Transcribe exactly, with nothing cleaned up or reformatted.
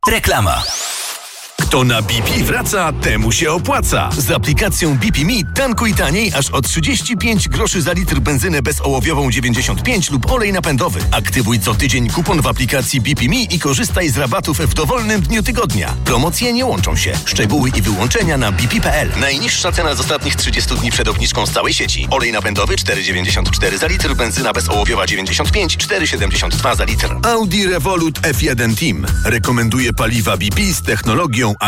Reklama. Kto na B P wraca, temu się opłaca. Z aplikacją B P Me tankuj taniej aż o trzydzieści pięć groszy za litr benzynę bezołowiową dziewięćdziesiąt pięć lub olej napędowy. Aktywuj co tydzień kupon w aplikacji B P Me i korzystaj z rabatów w dowolnym dniu tygodnia. Promocje nie łączą się. Szczegóły i wyłączenia na b p kropka p l. Najniższa cena z ostatnich trzydziestu dni przed obniżką z całej sieci. Olej napędowy cztery dziewięćdziesiąt cztery za litr, benzyna bezołowiowa dziewięćdziesiąt pięć, cztery siedemdziesiąt dwa za litr. Audi Revolut F jeden Team rekomenduje paliwa B P z technologią